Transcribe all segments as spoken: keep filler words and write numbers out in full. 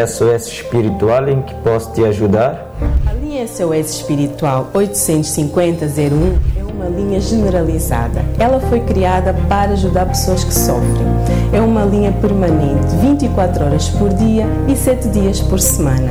S O S espiritual em que posso te ajudar? A linha S O S espiritual oitocentos e cinquenta zero um é uma linha generalizada. Ela foi criada para ajudar pessoas que sofrem. É uma linha permanente, vinte e quatro horas por dia e sete dias por semana.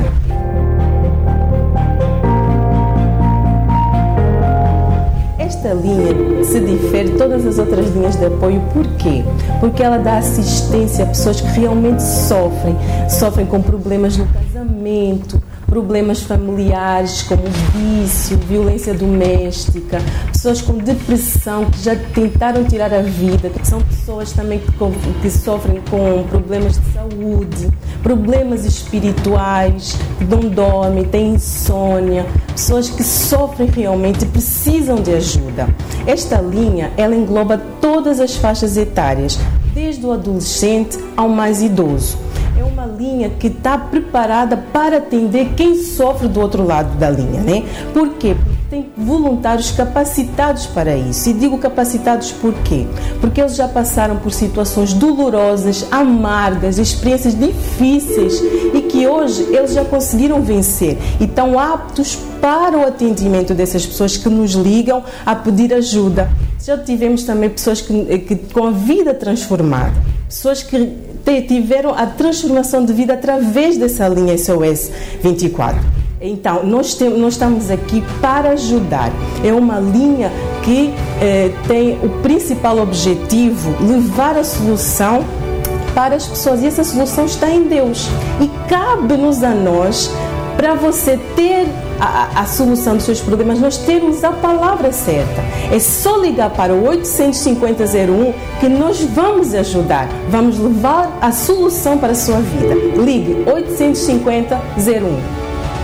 Esta linha se difere de todas as outras linhas de apoio. Por quê? Porque ela dá assistência a pessoas que realmente sofrem, sofrem com problemas no casamento, problemas familiares como vício, violência doméstica, pessoas com depressão que já tentaram tirar a vida, são pessoas também que, que sofrem com problemas de saúde, problemas espirituais, que não dormem, têm insônia, pessoas que sofrem realmente e precisam de ajuda. Esta linha, ela engloba todas as faixas etárias, desde o adolescente ao mais idoso. É uma linha que está preparada para atender quem sofre do outro lado da linha, né? Por quê? Porque tem voluntários capacitados para isso. E digo capacitados por quê? Porque eles já passaram por situações dolorosas, amargas, experiências difíceis e que hoje eles já conseguiram vencer e estão aptos para o atendimento dessas pessoas que nos ligam a pedir ajuda. Já tivemos também pessoas que, que, com a vida transformada, pessoas que tiveram a transformação de vida através dessa linha S O S vinte e quatro. Então, nós, tem, nós estamos aqui para ajudar. É uma linha que eh, tem o principal objetivo, levar a solução para as pessoas. E essa solução está em Deus. E cabe-nos a nós, para você ter a, a solução dos seus problemas, nós temos a palavra certa. É só ligar para o oitocentos e cinquenta zero um que nós vamos ajudar. Vamos levar a solução para a sua vida. Ligue oitocentos e cinquenta zero um.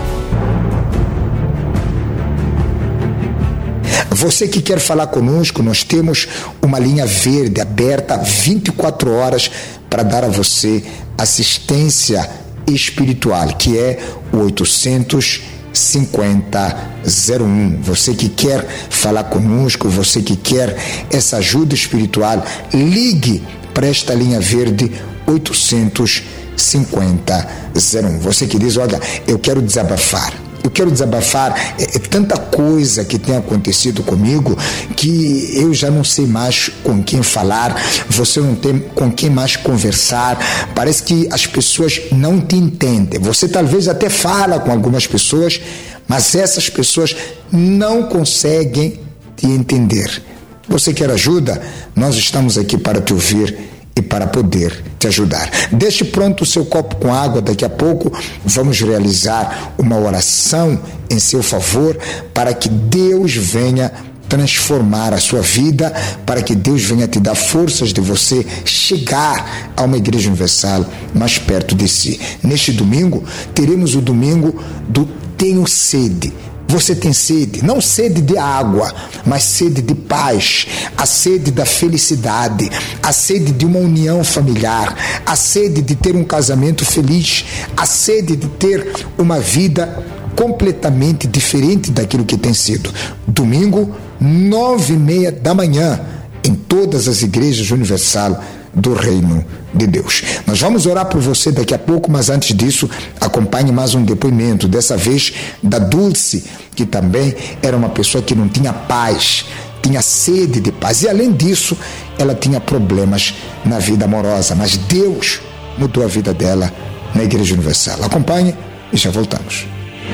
Você que quer falar conosco, nós temos uma linha verde aberta vinte e quatro horas para dar a você assistência espiritual, que é o oitocentos e cinquenta zero um. Você que quer falar conosco, você que quer essa ajuda espiritual, ligue para esta linha verde oitocentos e cinquenta zero um. Você que diz, olha, eu quero desabafar. Eu quero desabafar, é, é tanta coisa que tem acontecido comigo que eu já não sei mais com quem falar, você não tem com quem mais conversar, parece que as pessoas não te entendem. Você talvez até fala com algumas pessoas, mas essas pessoas não conseguem te entender. Você quer ajuda? Nós estamos aqui para te ouvir e para poder te ajudar. Deixe pronto o seu copo com água, daqui a pouco vamos realizar uma oração em seu favor para que Deus venha transformar a sua vida, para que Deus venha te dar forças de você chegar a uma igreja universal mais perto de si. Neste domingo, teremos o domingo do Tenho Sede. Você tem sede, não sede de água, mas sede de paz, a sede da felicidade, a sede de uma união familiar, a sede de ter um casamento feliz, a sede de ter uma vida completamente diferente daquilo que tem sido. Domingo, nove e meia da manhã, em todas as igrejas universal do Reino de Deus. Nós vamos orar por você daqui a pouco, mas antes disso, acompanhe mais um depoimento, dessa vez da Dulce, que também era uma pessoa que não tinha paz, tinha sede de paz, e além disso, ela tinha problemas na vida amorosa, mas Deus mudou a vida dela na Igreja Universal. Acompanhe e já voltamos.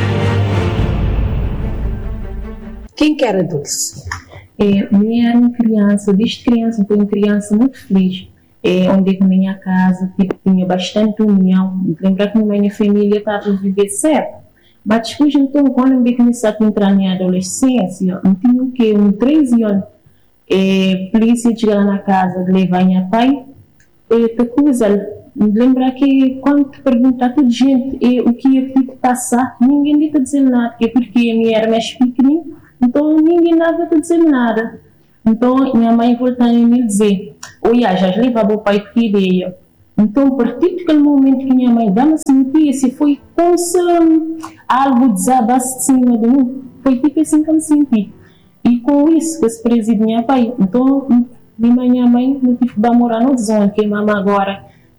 Quem que era Dulce? É, minha era uma criança, desde criança, foi uma criança muito feliz. É, onde na minha casa tipo, tinha bastante união. Lembrar que minha família estava a viver certo. Mas depois, então, quando eu comecei a entrar na adolescência, eu tinha o quê? Um treze anos. É, a polícia chegava na casa de levar minha pai. É, te acusa. Lembrar que quando te perguntar a toda gente é, o que ia tipo, passar, ninguém ia te dizer nada. Porque a minha era mais pequenina, então ninguém dava te dizer nada. Então, minha mãe voltou a me dizer, olha, já levava o pai que ideia. Então, a partir daquele momento que minha mãe dá-me sentir, se foi como se algo desabasse de cima de mim, foi tipo assim que eu me senti. E com isso, que se preside minha pai. Então, minha mãe não tive que morar no zona, que a mamãe agora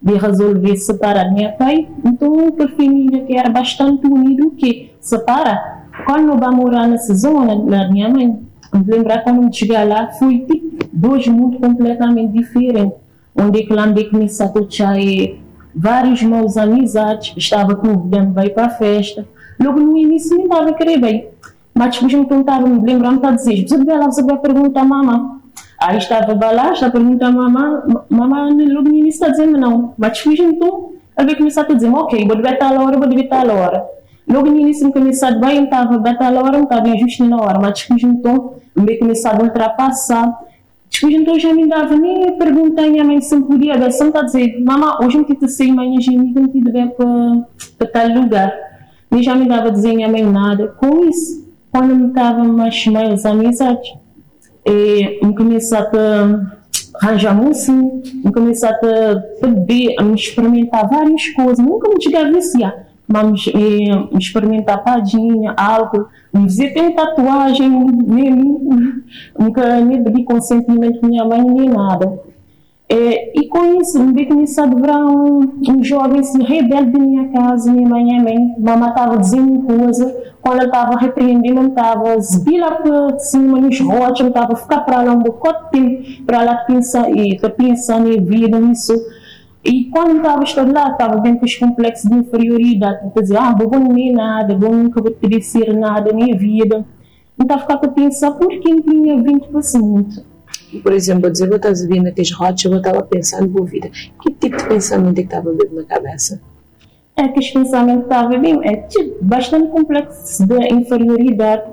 de resolver separar minha pai. Então, que a família que era bastante unida, o que separa. Quando eu vou morar nessa zona, lá minha mãe, me lembrar quando eu chegar lá, foi tipo dois mundos completamente diferentes. Onde é que lá onde comecei a tocar vários meus amizades, estava convidando bem para a festa. Logo no início não estava a querer bem. Mas depois me estava me lembrando, está a dizer, você vai lá, você vai perguntar a mamãe. Aí estava lá, estava a perguntar a mamãe, mamãe logo no início está dizendo não. Mas depois então, ela começou a dizer, ok, vou dever tal hora, vou dever tal hora. Logo no início me começou bem, não estava a tal hora, não estava justo na hora. Mas depois então, me começou a ultrapassar. Depois então já me dava nem perguntar a minha mãe se podia dar, só me está a dizer, mamãe, hoje não te sei, amanhã já não te dever para tal lugar. Nem já me dava a dizer a minha mãe nada. Com isso, quando me estava mais mais amizades, eu comecei a arranjar música, eu comecei a beber, a me experimentar várias coisas. Nunca me cheguei a viciar, mas me experimentar padinha, álcool, me dizer tem tatuagem, nem, nunca nem pedi consentimento com minha mãe nem nada. É, e com isso, me comecei a devorar um, um jovem assim, rebelde da minha casa, minha mãe e mãe. Mamãe estava dizendo coisa, quando ela estava repreendendo, estava zebila para cima nos rotos, estava a ficar para lá um bocado de tempo, para lá pensar, e pensar na vida, nisso. E quando estava estando lá, estava bem com os complexos de inferioridade, quer dizer, ah, vou não é nada, vou nunca vou te ser nada, nem vida. Então estava a pensar, por que não tinha vinte por cento? Por exemplo, eu dizer, eu estava vendo aqueles rotos, eu estava pensando em vida. Que tipo de pensamento é que estava vindo na cabeça? É que os pensamentos estavam bem, é tipo, bastante complexo de inferioridade.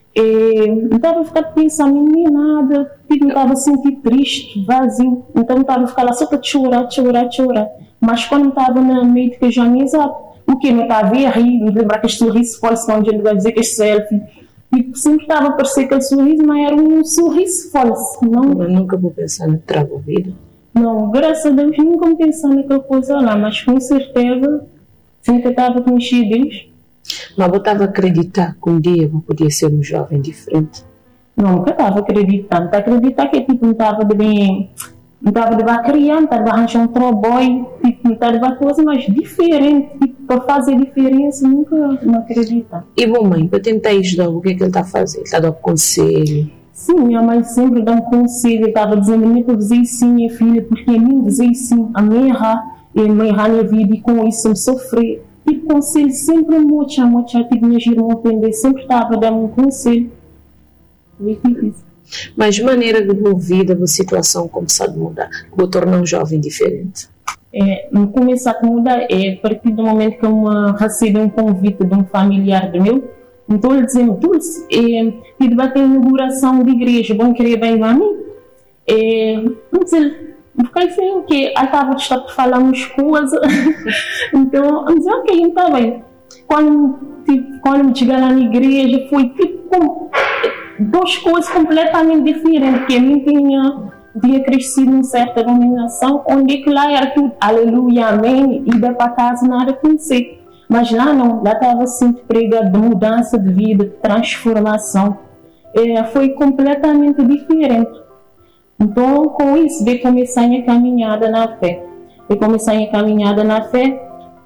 E não estava a ficar pensando em nada, tipo, não estava a sentir triste, vazio. Então estava a ficar lá só para chorar, chorar, chorar. Mas quando estava na meio de que já me exato, o que não estava a ver, a rir, me lembrar que este sorriso falso, onde ele vai dizer que este selfie. Tipo, sempre estava a parecer aquele sorriso, mas era um sorriso falso, não? Eu nunca vou pensar no trago vida. Não, graças a Deus nunca me pensar naquela coisa lá, mas com certeza sempre estava com os Deus. Mas eu estava a acreditar que um dia eu podia ser um jovem diferente. Não, nunca estava acreditando. Estava a acreditar que tipo, não estava de bem, não estava de bem criando, estava a arranjar um trabalho, tipo, não estava de bem coisa, mas diferente, tipo, para fazer diferença, nunca não acreditava. E bom, mãe, para tentar ajudar, o que é que ele está a fazer? Ele está a dar um conselho? Sim, minha mãe sempre dá um conselho, eu estava dizendo, minha para dizer sim, minha filha, porque a mim dizer sim, a minha errar, e a minha errar na vida, e com isso me sofrer. Tipo, conselho sempre muito, muito, tipo, minha irmã aprender, sempre estava a dar um conselho. Muito difícil. Mas maneira de boa vida, a situação começar a mudar, vou tornar um jovem diferente. É, começar a mudar é a partir do momento que eu recebi um convite de um familiar do meu, então ele dizia-me, Dulce, é, e debater inauguração de igreja, vão querer bem a mim? É, então ele, fiquei assim, que ela estava a falar umas coisas, então eu dizia, ok, então bem. Quando, tipo, quando me cheguei lá na igreja, foi tipo como duas coisas completamente diferentes, que a mim tinha, tinha crescido em certa denominação, onde que lá era tudo, aleluia, amém, e da para casa nada acontecer. Mas lá não, lá estava sempre pregado de mudança de vida, de transformação. É, foi completamente diferente. Então, com isso, eu comecei a minha caminhada na fé. Eu comecei a minha caminhada na fé.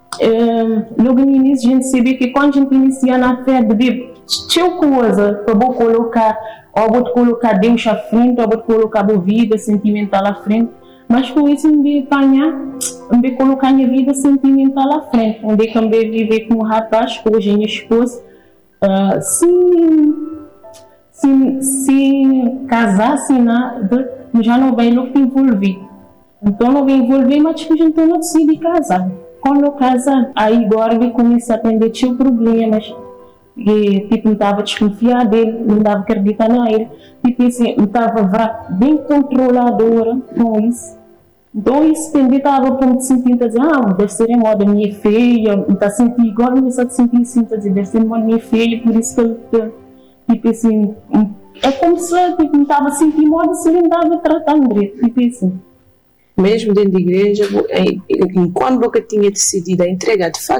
É, logo no início, a gente sabia que quando a gente inicia na fé, devia ter coisa para vou colocar, ou vou colocar Deus à frente, ou vou colocar a vida sentimental à frente. Mas com isso, eu me apanhar, eu colocar a minha vida sentimental à frente. Onde eu também viver com um rapaz, que hoje é minha esposa, uh, sem, sem, sem casar, sem nada, já não vai logo envolver. Então, não vai envolver, mas depois então não decidi casar. Quando eu casar, aí agora eu comecei a atender tinha problemas. E, tipo, não estava desconfiada dele, não estava acreditando nele. Tipo assim, eu estava bem controladora com isso. Então, isso também estava para me sentir, a dizer, ah, deve ser a moda minha feia, está a sentir igual, não está a sentir assim, está a dizer, deve ser a moda minha feia, por isso que ele, tipo assim, é como se eu tipo, não estava a sentir moda, se ele não estava tratando direito, tipo assim. Mesmo dentro da igreja, enquanto eu tinha decidido a entregar de facto